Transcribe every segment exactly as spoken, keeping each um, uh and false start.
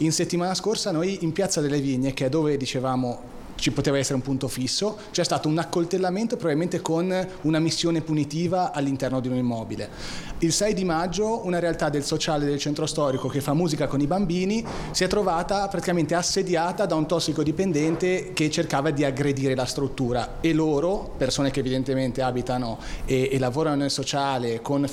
In settimana scorsa noi in Piazza delle Vigne, che è dove dicevamo ci poteva essere un punto fisso, c'è stato un accoltellamento probabilmente con una missione punitiva all'interno di un immobile. Il sei di maggio una realtà del sociale del centro storico che fa musica con i bambini si è trovata praticamente assediata da un tossicodipendente che cercava di aggredire la struttura, e loro, persone che evidentemente abitano e, e lavorano nel sociale con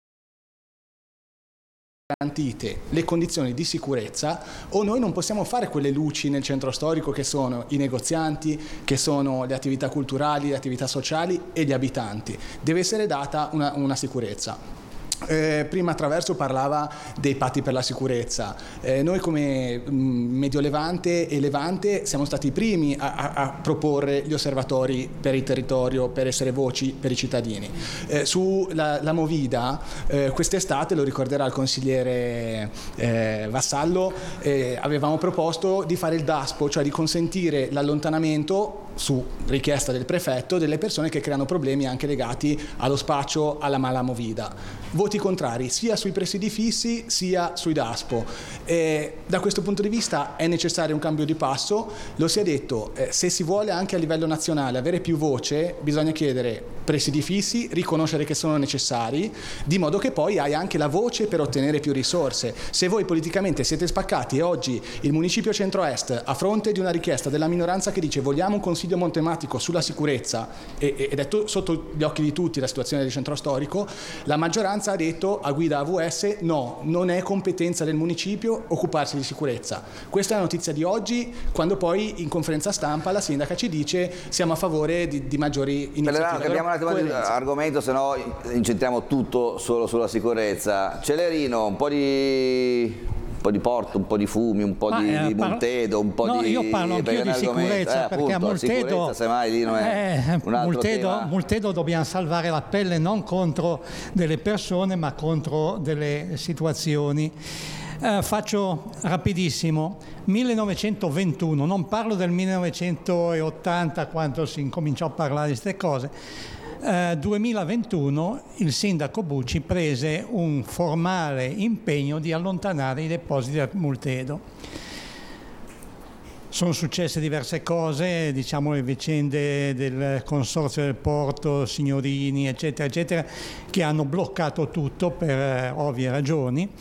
garantite le condizioni di sicurezza, o noi non possiamo fare quelle luci nel centro storico che sono i negozianti, che sono le attività culturali, le attività sociali e gli abitanti. Deve essere data una, una sicurezza. Eh, prima Traverso parlava dei patti per la sicurezza. Eh, noi come mh, Mediolevante e Levante siamo stati i primi a, a, a proporre gli osservatori per il territorio, per essere voci per i cittadini. Eh, su la, la Movida, eh, quest'estate, lo ricorderà il consigliere eh, Vassallo, eh, avevamo proposto di fare il DASPO, cioè di consentire l'allontanamento su richiesta del prefetto delle persone che creano problemi anche legati allo spaccio, alla mala movida. Voti contrari sia sui presidi fissi sia sui DASPO. Eh, da questo punto di vista è necessario un cambio di passo. Lo si è detto, eh, se si vuole anche a livello nazionale avere più voce, bisogna chiedere presidi fissi, riconoscere che sono necessari, di modo che poi hai anche la voce per ottenere più risorse. Se voi politicamente siete spaccati e oggi il municipio centro-est, a fronte di una richiesta della minoranza che dice vogliamo un consiglio montematico sulla sicurezza, ed è sotto gli occhi di tutti la situazione del centro storico, la maggioranza ha detto a guida A V S no, non è competenza del municipio occuparsi di sicurezza. Questa è la notizia di oggi, quando poi in conferenza stampa la sindaca ci dice siamo a favore di, di maggiori iniziative. Cambiamo un attimo di argomento, se no incentriamo tutto solo sulla sicurezza. Celerino, un po' di... un po' di Porto, un po' di Fumi, un po' Ma, di, eh, di parlo, Montedo, un po' no, di... io parlo anch'io di sicurezza, eh, perché appunto, a Multedo, semmai lì non è eh, un altro Multedo, tema. Multedo dobbiamo salvare la pelle non contro delle persone ma contro delle situazioni. Eh, faccio rapidissimo, millenovecentoventuno, non parlo del millenovecentottanta quando si incominciò a parlare di queste cose. Uh, duemilaventuno il sindaco Bucci prese un formale impegno di allontanare i depositi a Multedo. Sono successe diverse cose, diciamo le vicende del consorzio del porto, signorini, eccetera, eccetera, che hanno bloccato tutto per uh, ovvie ragioni.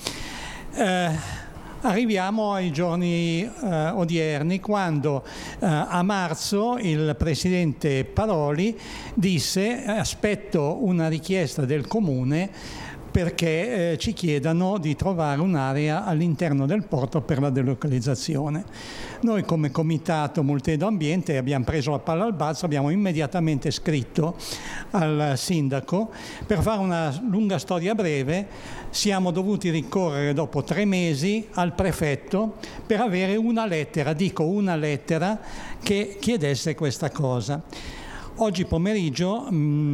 Uh, Arriviamo ai giorni eh, odierni, quando eh, a marzo il presidente Paroli disse aspetto una richiesta del comune perché eh, ci chiedano di trovare un'area all'interno del porto per la delocalizzazione. Noi come comitato Multedo Ambiente abbiamo preso la palla al balzo, abbiamo immediatamente scritto al sindaco. Per fare una lunga storia breve, siamo dovuti ricorrere dopo tre mesi al prefetto per avere una lettera, dico una lettera, che chiedesse questa cosa. Oggi pomeriggio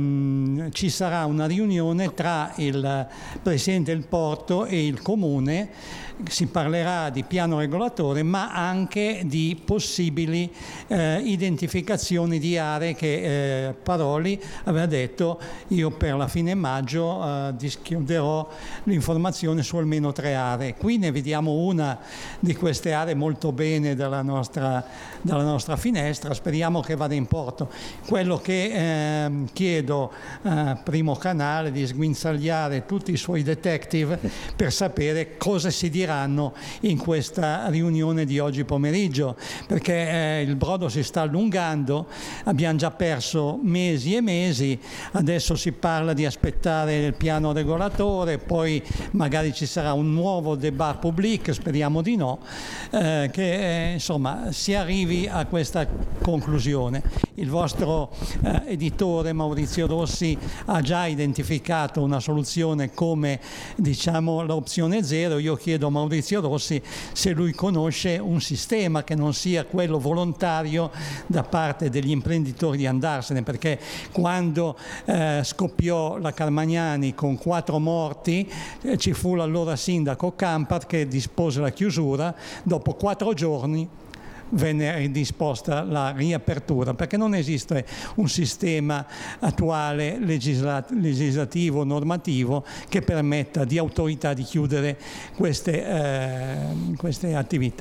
mh, ci sarà una riunione tra il Presidente del Porto e il Comune, si parlerà di piano regolatore ma anche di possibili eh, identificazioni di aree che eh, Paroli aveva detto io per la fine maggio eh, dischiuderò l'informazione su almeno tre aree. Qui ne vediamo una di queste aree molto bene dalla nostra, dalla nostra finestra, speriamo che vada in porto. Quello che eh, chiedo a Primo Canale di sguinzagliare tutti i suoi detective per sapere cosa si diranno in questa riunione di oggi pomeriggio, perché eh, il brodo si sta allungando, abbiamo già perso mesi e mesi, adesso si parla di aspettare il piano regolatore, poi magari ci sarà un nuovo débat public, speriamo di no, eh, che eh, insomma si arrivi a questa conclusione. Il vostro eh, editore Maurizio Rossi ha già identificato una soluzione come diciamo l'opzione zero. Io chiedo a Maurizio Rossi se lui conosce un sistema che non sia quello volontario da parte degli imprenditori di andarsene, perché quando eh, scoppiò la Carmagnani con quattro morti eh, ci fu l'allora sindaco Campart che dispose la chiusura, dopo quattro giorni venne ridisposta la riapertura, perché non esiste un sistema attuale legislat- legislativo, normativo che permetta di autorità di chiudere queste, eh, queste attività.